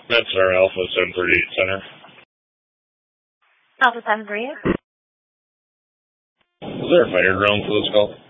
That's our Alpha 738 Center. Alpha 738. Is there a fighter drone for this call?